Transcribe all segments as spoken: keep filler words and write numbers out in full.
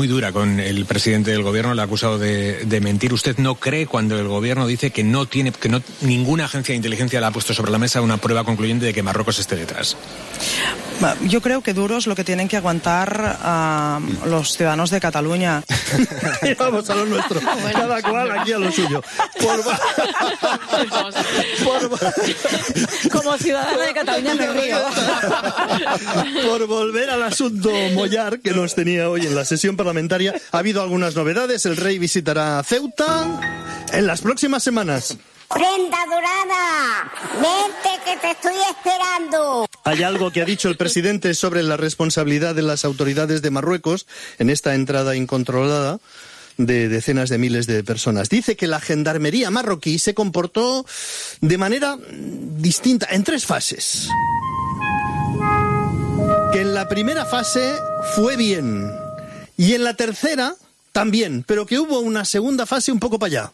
muy dura con el presidente del gobierno, le ha acusado de, de mentir. ¿Usted no cree cuando el gobierno dice que no tiene, que no ninguna agencia de inteligencia le ha puesto sobre la mesa una prueba concluyente de que Marruecos esté detrás? Yo creo que duro es lo que tienen que aguantar uh, los ciudadanos de Cataluña. Y vamos a lo nuestro, bueno, cada cual aquí a lo suyo. Por... Por... Como ciudadana de Cataluña me río. Por volver al asunto Mollar, que nos tenía hoy en la sesión parlamentaria, ha habido algunas novedades. El rey visitará Ceuta en las próximas semanas. ¡Prenda dorada! ¡Vente que te estoy esperando! Hay algo que ha dicho el presidente sobre la responsabilidad de las autoridades de Marruecos en esta entrada incontrolada de decenas de miles de personas. Dice que la gendarmería marroquí se comportó de manera distinta, en tres fases. Que en la primera fase fue bien, y en la tercera también, pero que hubo una segunda fase un poco para allá.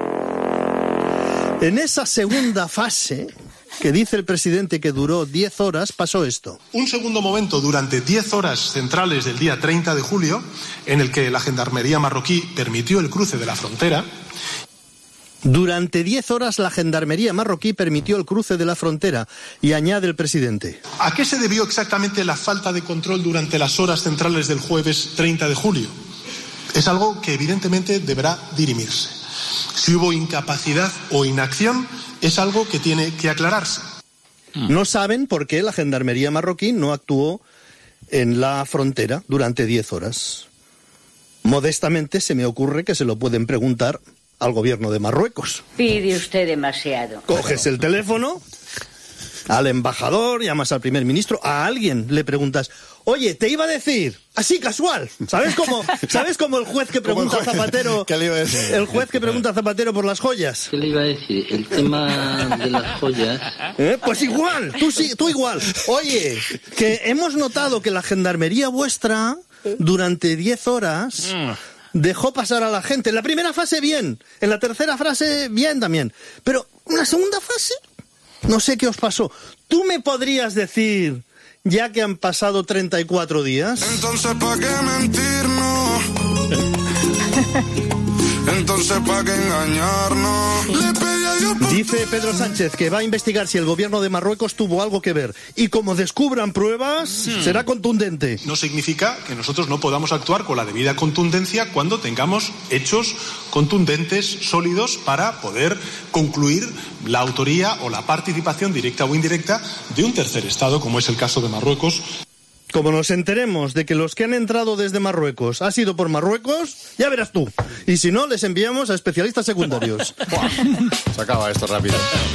En esa segunda fase, que dice el presidente que duró diez horas, pasó esto. Un segundo momento durante diez horas centrales del día treinta de julio, en el que la gendarmería marroquí permitió el cruce de la frontera. Durante diez horas la gendarmería marroquí permitió el cruce de la frontera, y añade el presidente. ¿A qué se debió exactamente la falta de control durante las horas centrales del jueves treinta de julio? Es algo que evidentemente deberá dirimirse. Si hubo incapacidad o inacción, es algo que tiene que aclararse. No saben por qué la gendarmería marroquí no actuó en la frontera durante diez horas. Modestamente se me ocurre que se lo pueden preguntar al gobierno de Marruecos. Pide usted demasiado. Coges el teléfono, al embajador, llamas al primer ministro, a alguien le preguntas, oye, te iba a decir, así casual, ¿sabes cómo, ¿sabes cómo el juez que pregunta a Zapatero, ¿qué le iba a decir? El juez que pregunta a Zapatero por las joyas? ¿Qué le iba a decir? El tema de las joyas. ¿Eh? Pues igual, tú sí, tú igual. Oye, que hemos notado que la gendarmería vuestra durante diez horas dejó pasar a la gente. En la primera fase bien, en la tercera fase bien también, pero en la segunda fase no sé qué os pasó. ¿Tú me podrías decir, ya que han pasado treinta y cuatro días? Entonces, ¿para qué mentirnos? Entonces, ¿para qué engañarnos? Le pedí a Dios por... Dice Pedro Sánchez que va a investigar si el gobierno de Marruecos tuvo algo que ver. Y como descubran pruebas, hmm. será contundente. No significa que nosotros no podamos actuar con la debida contundencia cuando tengamos hechos contundentes, sólidos, para poder concluir la autoría o la participación directa o indirecta de un tercer Estado, como es el caso de Marruecos. Como nos enteremos de que los que han entrado desde Marruecos ha sido por Marruecos, ya verás tú. Y si no, les enviamos a especialistas secundarios. Se acaba esto rápido.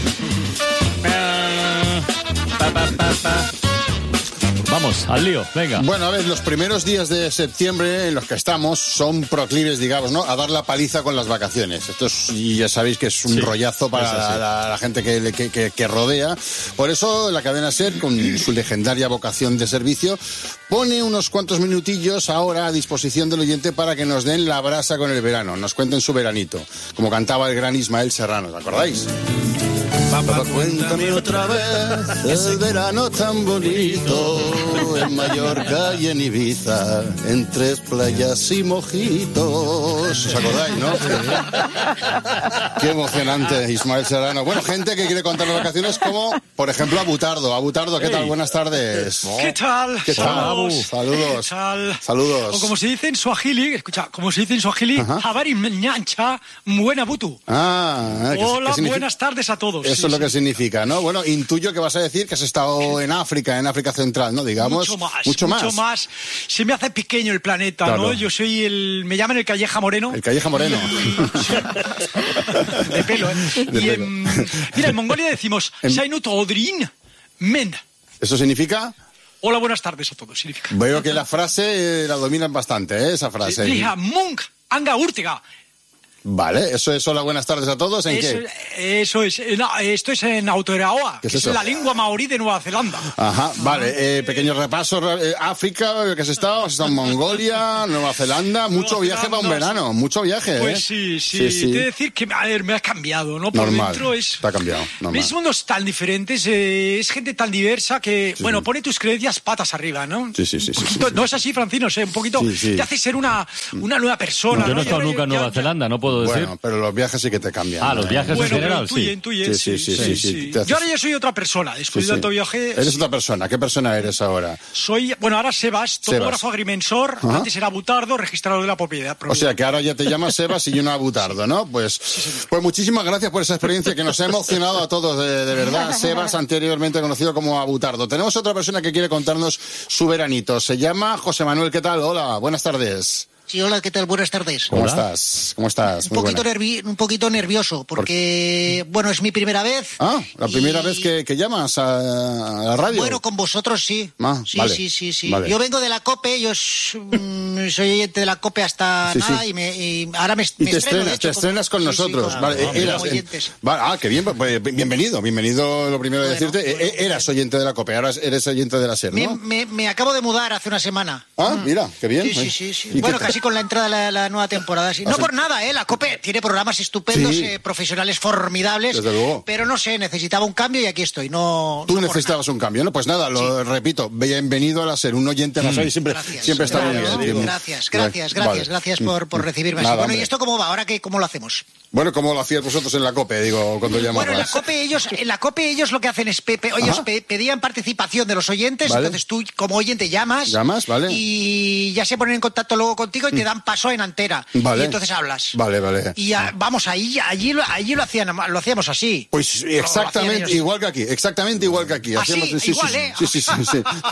Vamos, al lío, venga. Bueno, a ver, los primeros días de septiembre en los que estamos son proclives, digamos, ¿no?, a dar la paliza con las vacaciones. Esto es, y ya sabéis que es un sí, rollazo para la, la, la gente que, que, que, que rodea. Por eso la cadena SER, con su legendaria vocación de servicio, pone unos cuantos minutillos ahora a disposición del oyente para que nos den la brasa con el verano, nos cuenten su veranito, como cantaba el gran Ismael Serrano, ¿os acordáis? Papá, cuéntame otra vez el verano tan bonito en Mallorca y en Ibiza, en tres playas y mojitos. ¿Os acordáis, no? Qué emocionante, Ismael Serrano. Bueno, gente que quiere contar las vacaciones, como, por ejemplo, a Butardo. A Butardo, ¿qué tal? Buenas tardes. ¿Qué tal? ¿Qué tal, Abu? Saludos. ¿Qué tal? Saludos. O como se dice en Swahili, escucha, como se dice en Swahili, Habari Mnyancha Buena Butu. Ah, hola, buenas tardes a todos. Eso sí, es lo sí. que significa, ¿no? Bueno, intuyo que vas a decir que has estado en África, en África Central, ¿no? Digamos. Mucho más. Mucho más. Mucho más. Se me hace pequeño el planeta, claro. ¿no? Yo soy el... Me llaman el Calleja Moreno. El Calleja Moreno. De pelo, ¿eh? De y pelo. En, mira, en Mongolia decimos Sainut Odrin Men. ¿Eso significa? Hola, buenas tardes a todos. Significa. Veo que la frase eh, la dominan bastante, ¿eh? Esa frase. Liha Munk Anga Urtiga. Vale, eso es hola, buenas tardes a todos. ¿En eso, qué? Eso es, no, esto es en Aotearoa, que es, es la lengua maorí de Nueva Zelanda. Ajá, vale, eh, pequeño repaso, eh, África, ¿qué has estado? Has estado en Mongolia, Nueva Zelanda, mucho Nueva viaje Zelanda, para un verano, mucho viaje, Pues ¿eh? sí, sí, sí, sí. Te decir que, a ver, me ha cambiado, ¿no? Por normal, dentro es... te ha cambiado, normal. Es mundos tan diferentes, eh, es gente tan diversa que, sí, bueno, sí. pone tus creencias patas arriba, ¿no? Sí, sí, sí. sí, sí, no, sí. no es así, Francino, sé, un poquito, sí, sí. te hace ser una, una nueva persona. No, yo no he estado ya, nunca en Nueva ya, Zelanda, no puedo decir. Bueno, pero los viajes sí que te cambian. Ah, los viajes bueno, en general, intuye, sí. Intuye, Sí, sí, sí, sí, sí. Te haces- Yo ahora ya soy otra persona, después Sí, de sí. tanto viaje. Eres sí. otra persona. ¿Qué persona eres ahora? Soy, bueno, ahora Sebas, topógrafo agrimensor, Ajá. antes era butardo, registrador de la propiedad. O sea, que ahora ya te llamas Sebas y yo no Abutardo, ¿no? Pues, pues muchísimas gracias por esa experiencia que nos ha emocionado a todos, de, de verdad. Sebas, anteriormente conocido como Abutardo. Tenemos otra persona que quiere contarnos su veranito. Se llama José Manuel. ¿Qué tal? Hola, buenas tardes. Sí, hola, ¿qué tal? Buenas tardes. ¿Cómo Hola. estás? ¿Cómo estás? Un Muy poquito, buena. nervi- un poquito nervioso, porque, bueno, es mi primera vez. Ah, la y- primera vez que, que llamas a, a la radio. Bueno, con vosotros sí. Ah, sí, vale. sí, sí, sí. Vale. Yo vengo de la COPE, yo s- mm, soy oyente de la COPE hasta Sí, nada sí. y, me, y ahora me, Y me te estreno, de estrenas, hecho, te estrenas con sí, sí, nosotros. con- vale, con eras, oyentes. vale, ah, qué bien, pues, bienvenido, bienvenido lo primero de Bueno, decirte. bueno, Eh, eras oyente de la COPE, ahora eres oyente de la SER, Me, ¿no? me- me acabo de mudar hace una semana. Ah, mira, qué bien. Sí, sí, ¿eh? sí. sí. ¿Y Bueno, qué tal? casi con la entrada de la, la nueva temporada. Sí. Ah, No sí. por nada, ¿eh? La COPE tiene programas estupendos, Sí. eh, profesionales formidables. Desde luego. Pero no sé, necesitaba un cambio y aquí estoy. No, Tú no por necesitabas un cambio, ¿no? Pues nada, lo repito, bienvenido a la SER, un oyente a la SER y siempre, Gracias. siempre está muy Claro, bien. Gracias, gracias, Vale. gracias, gracias por, por recibirme así. Nada, Bueno, ¿y hombre. esto cómo va? ¿Ahora qué, cómo lo hacemos? Bueno, como lo hacíais vosotros en la COPE, digo, cuando llamabas. Bueno, en la COPE ellos, en la COPE ellos lo que hacen es pe- pe- ellos Ajá. pe- pedían participación de los oyentes, Vale. entonces tú como oyente llamas, Llamas, vale. y ya se ponen en contacto luego contigo y te dan paso en antera. Vale. Y entonces hablas. Vale, vale. Y ya, vamos, ahí, allí, lo- allí lo hacían, lo hacíamos así. Pues Lo- lo hacían exactamente ellos. igual que aquí, exactamente igual que aquí. Ah, Hacíamos- sí, sí, igual, sí, ¿eh? sí, sí, sí,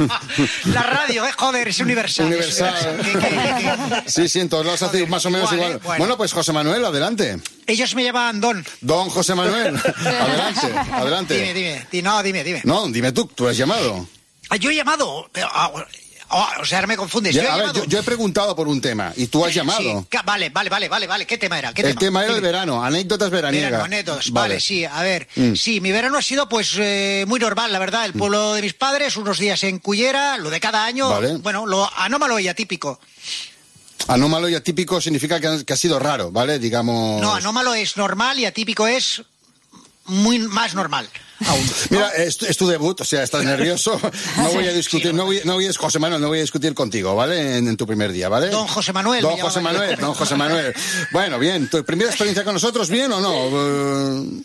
sí. La radio, eh, joder, es universal. es Universal. universal. Que- que- que- Sí, sí, en todos lados hace más o menos Igual, igual. ¿eh? Bueno. Bueno, pues José Manuel, adelante. Ellos me llaman Don. Don José Manuel, adelante, adelante. Dime, dime, di- no, dime, dime. No, dime tú, tú has llamado. Ah, yo he llamado, pero, ah, ah, o sea, ahora me confundes. Ya, yo he a ver, llamado. yo, yo he preguntado por un tema y tú has llamado. Sí, ca- vale, vale, vale, vale, vale. ¿Qué tema era? ¿Qué El tema era el Dime. verano, anécdotas veraniegas. Verano, anécdotas, vale. sí, a ver. Mm. Sí, mi verano ha sido pues eh, muy normal, la verdad. El pueblo de mis padres, unos días en Cullera, lo de cada año, Vale. bueno, lo anómalo y atípico. Anómalo y atípico significa que ha, que ha sido raro, ¿vale? Digamos. No, anómalo es normal y atípico es muy más normal. Aún. Mira, es, tu- es tu debut, o sea, estás nervioso. No voy a discutir, no voy, no voy a, José Manuel, no voy a discutir contigo, ¿vale? En, en tu primer día, ¿vale? Don José Manuel. Don me José llamaban yo. Manuel, don José Manuel. Bueno, bien, ¿tu primera experiencia con nosotros, bien o no? Eh,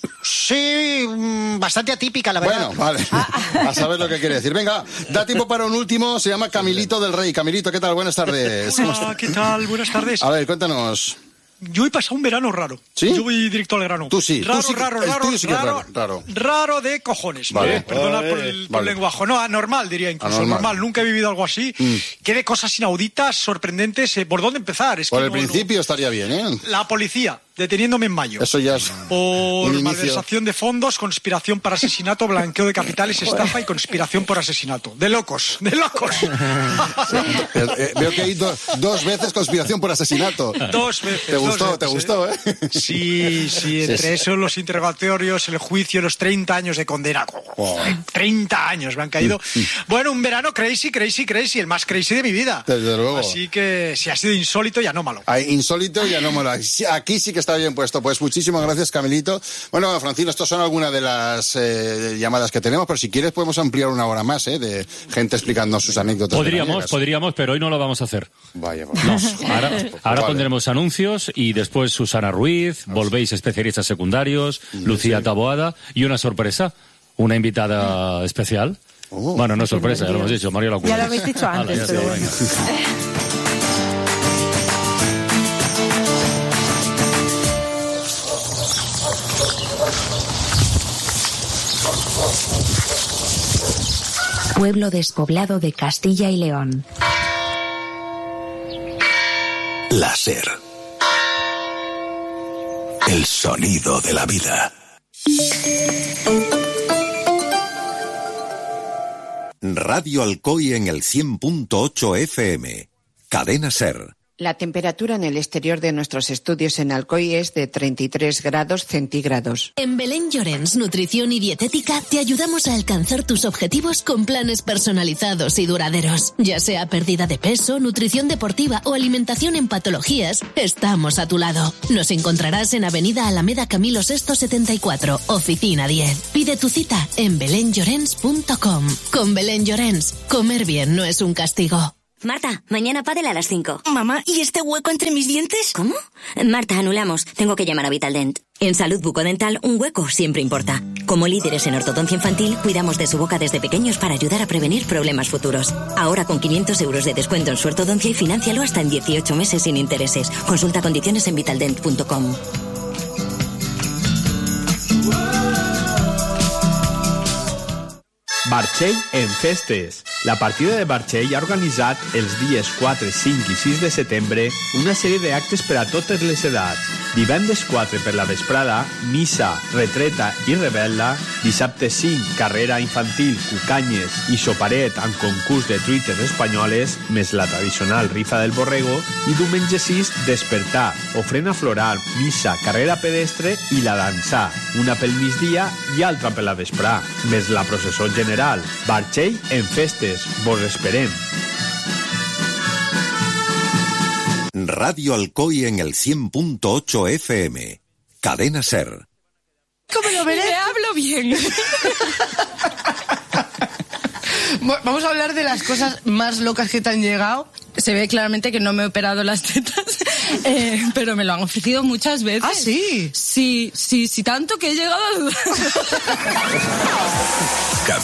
Sí, mm, bastante atípica, la verdad. Bueno, vale. A saber lo que quiere decir. Venga, da tiempo para un último, se llama Camilito del Rey. Camilito, ¿qué tal? Buenas tardes. ¿Cómo Hola, estás? ¿qué tal? Buenas tardes. A ver, cuéntanos. Yo he pasado un verano raro. ¿Sí? Yo voy directo al grano. Tú sí, tú Raro, sí que- raro, el raro, tuyo sí que es raro, raro, raro. raro de cojones. Vale. ¿vale? Perdona por el, por Vale. el lenguaje. No, anormal diría incluso. Anormal. Normal. Nunca he vivido algo así. Mm. Que de cosas inauditas, sorprendentes. eh, ¿Por dónde empezar? Es Por que el no- no- principio estaría bien, ¿eh? La policía, deteniéndome en mayo. Eso ya es Por un inicio. malversación de fondos, conspiración para asesinato, blanqueo de capitales, estafa y conspiración por asesinato. De locos, de locos. Eh, eh, veo que hay do- dos veces conspiración por asesinato. Dos veces. ¿Te dos gustó? veces, ¿Te ¿eh? gustó, eh? Sí, sí, entre Sí, sí. eso, los interrogatorios, el juicio, los treinta años de condena. Oh. treinta años me han caído. Bueno, un verano crazy, crazy, crazy, el más crazy de mi vida. Desde luego. Así que si ha sido insólito y anómalo. Hay insólito y anómalo. Aquí sí que está bien puesto. Pues muchísimas gracias, Camilito. Bueno, Francino, estas son algunas de las eh, llamadas que tenemos, pero si quieres podemos ampliar una hora más, ¿eh? De gente explicando sus anécdotas. Podríamos, veraniegas. podríamos, pero hoy no lo vamos a hacer. Vaya, No, ahora, ahora Vale. pondremos anuncios y después Susana Ruiz, volvéis especialistas secundarios, Lucía Taboada y una sorpresa, una invitada especial. Oh. Bueno, no es sorpresa, ya lo hemos dicho, Mario la Ya lo habéis dicho antes, pero bueno. Pueblo despoblado de Castilla y León. La SER. El sonido de la vida. Radio Alcoy en el cien punto ocho F M. Cadena SER. La temperatura en el exterior de nuestros estudios en Alcoy es de treinta y tres grados centígrados. En Belén Llorens Nutrición y Dietética te ayudamos a alcanzar tus objetivos con planes personalizados y duraderos. Ya sea pérdida de peso, nutrición deportiva o alimentación en patologías, estamos a tu lado. Nos encontrarás en Avenida Alameda Camilo sexto setenta y cuatro, Oficina diez. Pide tu cita en belén llorens punto com. Con Belén Llorens, comer bien no es un castigo. Marta, mañana pádel a las cinco. Mamá, ¿y este hueco entre mis dientes? ¿Cómo? Marta, anulamos. Tengo que llamar a Vitaldent. En salud bucodental, un hueco siempre importa. Como líderes en ortodoncia infantil, cuidamos de su boca desde pequeños para ayudar a prevenir problemas futuros. Ahora con quinientos euros de descuento en su ortodoncia y financialo hasta en dieciocho meses sin intereses. Consulta condiciones en vitaldent punto com. Barxell en festes. La partida de Barxell ha organitzat els dies quatre, cinc i sis de setembre una sèrie d'actes per a totes les edats. Divendres quatre per la vesprada, missa, retreta i rebel·la. Dissabte cinc, carrera infantil, cucanyes i soparet amb concurs de truites espanyoles, més la tradicional rifa del borrego. I diumenge sis, despertar, ofrena floral, missa, carrera pedestre i la dansar. Una pel migdia i altra per la vesprà, més la processó general. Barxell en festes. Vos esperem. Radio Alcoy en el cien punto ocho F M. Cadena SER. ¿Cómo lo veré? Me hablo bien. Vamos a hablar de las cosas más locas que te han llegado. Se ve claramente que no me he operado las tetas, eh, pero me lo han ofrecido muchas veces. ¿Ah, sí? Sí, sí, sí, tanto que he llegado a dudar.